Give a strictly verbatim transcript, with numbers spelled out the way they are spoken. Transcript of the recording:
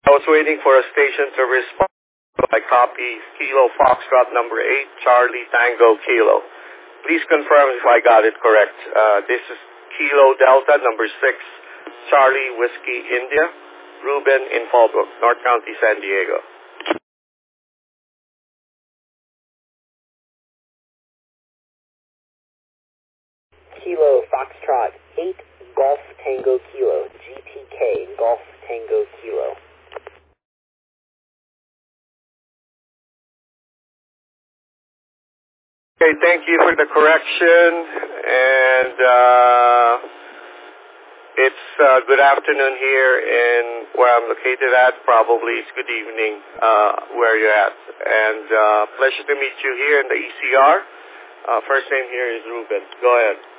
I was waiting for a station to respond. I copy Kilo Foxtrot number eight, Charlie Tango Kilo. Please confirm if I got it correct. Uh, this is Kilo Delta number six, Charlie Whiskey India, Ruben in Fallbrook, North County, San Diego. Kilo Foxtrot eight, Golf Tango Kilo, G T K, Golf Tango Kilo. Okay, thank you for the correction, and uh, it's uh, good afternoon here in where I'm located at. Probably it's good evening uh, where you're at, and uh, pleasure to meet you here in the E C R. Uh, first name here is Ruben. Go ahead.